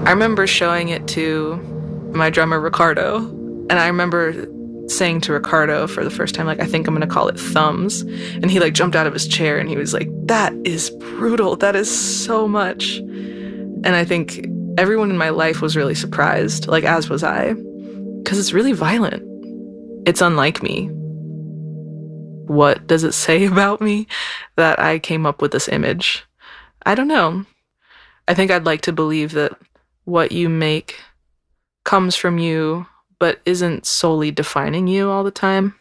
I remember showing it to my drummer, Ricardo, and I remember saying to Ricardo for the first time, like, I think I'm going to call it Thumbs. And he like jumped out of his chair and he was like, that is brutal. That is so much. And I think everyone in my life was really surprised, like, as was I, because it's really violent. It's unlike me. What does it say about me that I came up with this image? I don't know. I think I'd like to believe that what you make comes from you, but isn't solely defining you all the time.